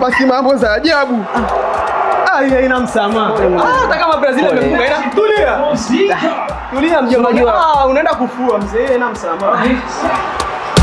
pasi mambo za ajabu. Haina msamaha. Hata kama Brazil amefunga ina tulia. Tulia mjomba. Unaenda kufua mzee, haina msamaha.